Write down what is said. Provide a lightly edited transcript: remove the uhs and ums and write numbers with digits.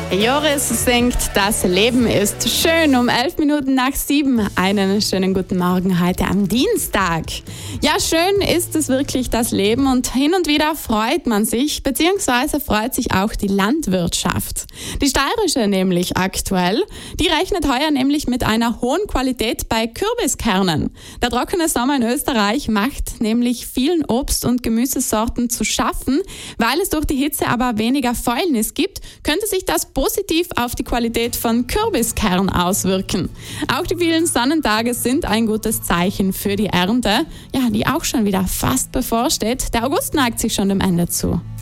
Joris singt, das Leben ist schön. Um 7:11. Einen schönen guten Morgen heute am Dienstag. Ja, schön ist es wirklich, das Leben, und hin und wieder freut man sich, beziehungsweise freut sich auch die Landwirtschaft. Die steirische nämlich aktuell, die rechnet heuer nämlich mit einer hohen Qualität bei Kürbiskernen. Der trockene Sommer in Österreich macht nämlich vielen Obst- und Gemüsesorten zu schaffen. Weil es durch die Hitze aber weniger Fäulnis gibt, könnte sich das positiv auf die Qualität von Kürbiskern auswirken. Auch die vielen Sonnentage sind ein gutes Zeichen für die Ernte, ja, die auch schon wieder fast bevorsteht. Der August neigt sich schon dem Ende zu.